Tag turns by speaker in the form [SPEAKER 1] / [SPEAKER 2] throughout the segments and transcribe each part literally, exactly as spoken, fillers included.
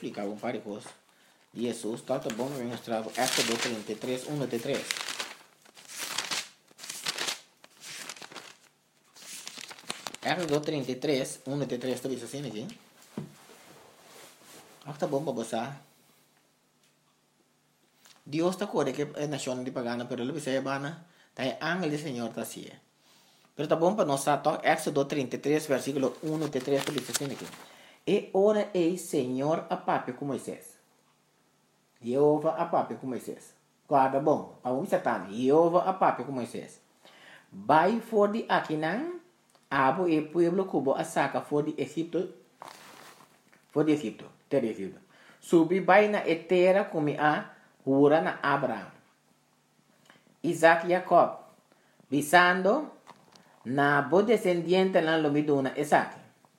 [SPEAKER 1] explicar um par de coisas de Jesus. Tá bom, vem mostrar Éxodo trinta e três, um até três. Éxodo trinta e três, um até três, tá vendo assim aqui? Ah, tá bom para você. Deus está corre que é nação de pagana, pero ele vai bana, tá é ángel do Senhor tá assim. Pero tá bom para nós, tá? Éxodo trinta e três, versículo um até três, tá vendo assim aqui? E ora ei Senhor a papi com Moisés. Jeová a papi com Moisés. Guarda bom, para um satã, Jeová a papi com Moisés. Vai for de Aquinan, abo e pueblo cubo a saca for de Egipto, for de Egipto, terra Egipto. Subi vai na etera como a Hura na Abraham, Isaac e Jacob, visando na bo descendiente na lomiduna Isaac.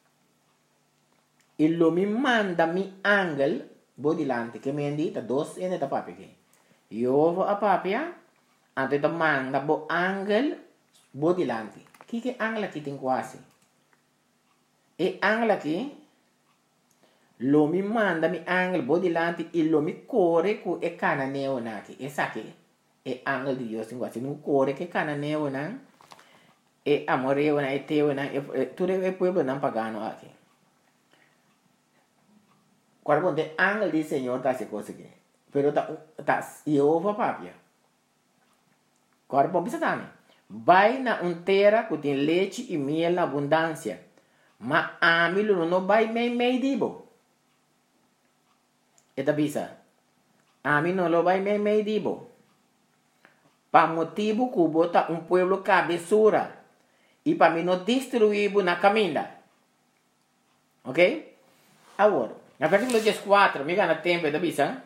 [SPEAKER 1] E lo mi manda mi angel bo dilante, che mi indita dos ene da papi che. Io a papia, ante da manda bo angel bo dilante. Chi che angela chi tin quasi? E angela chi lo mi manda mi angel bo dilante e lo mi core cu e cananeo naki. E sa che e angel di Dio sin quasi non core che cananeo nan e amoreo na e teo na e tu deve pueblo nan pagano aqui. Quando de angel di Senhor tá se coisa aqui. Pero tá tá Jeová papia. Agora bom bisa também. Vai na um terra que tem leite e miel na abundância. Mas a mim não vai mei mei dibo. Eta bisa. A mim não vai mei mei dibo. Pa motivo que bota um pueblo cabeçura. E para mim não destruir na caminha. Ok? Agora, na versículo quatro, me gana tempo, eta bisa.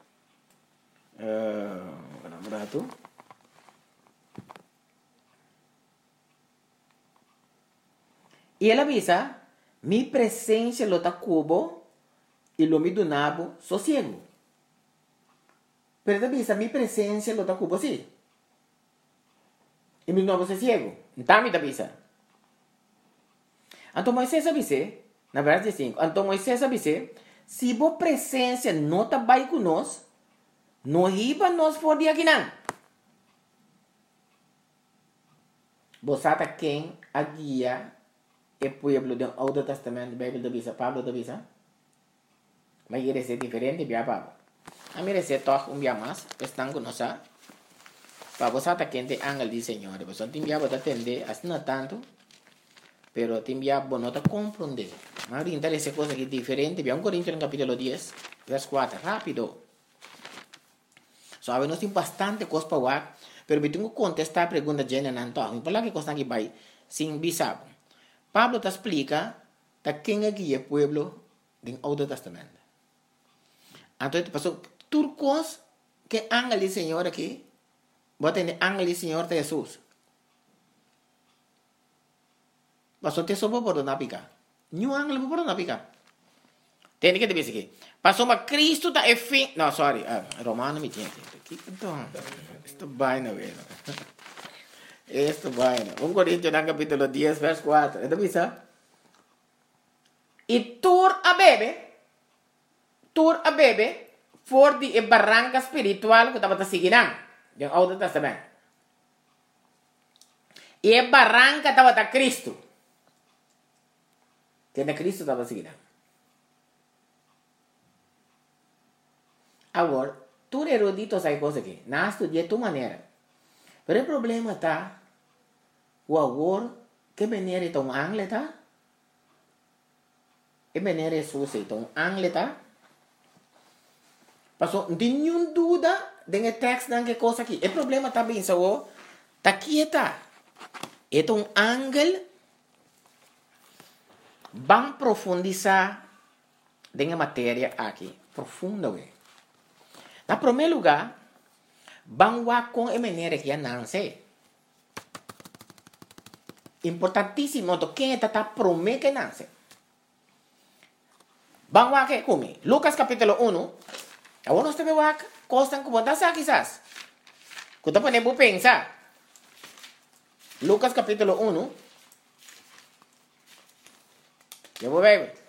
[SPEAKER 1] Uh, Berapa E ela avisa, mi presença lo ta cubo e lo mi donabo sossego. Pero ela avisa, mi presença lo ta cubo sim. E mi donabo sossego. Então me avisa. Então Moisés avisa, na verdade cinco, então Moisés avisa, se bo presença não tá vai conosco, não riba nós for de aqui não. Você tá quem a guia e pueblo do Old Testamento, Bible da Bisa, Pablo da Bisa. Mas ele é diferente, bia Pablo. A mim é toque um bia mais, estão conosco. Para você tá quem tem angel de Senhor, você tem bia para atender, assim não tanto, pero tem bia para não compreender. Mas a interessa coisa que é diferente, bia um Coríntios no capítulo dez, verso quatro, rápido. Sabe, nós temos bastante coisa para ver, pero eu tenho que contestar a pergunta de Jenna Nanto. Por lá que coisa que vai, sem bisabo. Pablo te explica de quem é que é o pueblo do Old Testamento. Então, passou turcos que ángel do Senhor aqui, bota em ángel do Senhor de Jesus. Passou te sopa por não picar. Nenhum ángel por não picar. Tem que te dizer aqui. Passou mas Cristo tá é fim. Não, sorry, uh, Romano me tinha aqui. Então, isto vai na vez. Esto vaina. um Coríntios no capítulo dez, verso quatro. ¿Esto bisa? E tur a bebe, tur a bebe, for di e barranca espiritual que estava seguindo. Do Old Testamento. E e barranca estava a Cristo. Que na Cristo estava seguindo. Agora, tu erudito sai coisa aqui. Não estudia de tua maneira. Pero o problema está, o agora, que maneira é um angle, tá? Que maneira é sussa, então, angle, tá? Passou, não tem nenhuma dúvida de texto de que coisa aqui. O problema está bem, só, tá aqui, tá? É um angle, vamos profundizar na matéria aqui, profunda, ué. Na primeiro lugar, vamos com a maneira que não sei. Importantíssimo, quem está tá prometendo que não sei. Vamos aqui comigo. Lucas capítulo um. Agora nós temos aqui, coisas que podem ser quizás. Que tu podemos pensar. Lucas capítulo um. Eu vou ver.